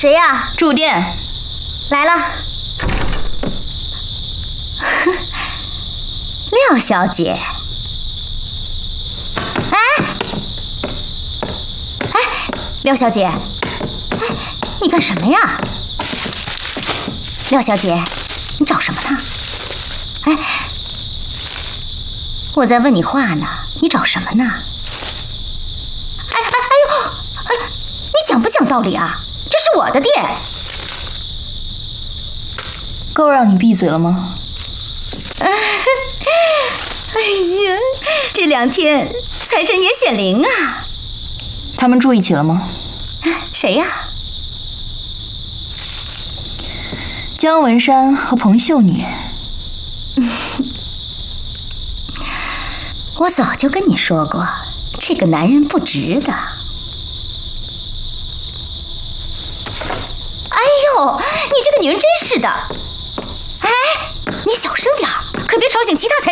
谁呀？ 住店。 来了。廖小姐。廖小姐，你干什么呀？廖小姐，你找什么呢？我在问你话呢，你找什么呢？你讲不讲道理啊？这是我的店。 够让你闭嘴了吗？ 哎呀，这2天财神爷显灵啊！ 他们住一起了吗？ 谁呀？ 姜文山和彭秀女。 我早就跟你说过，这个男人不值得。哎呦，你这个女人真是的！哎，你小声点儿，可别吵醒其他财神爷。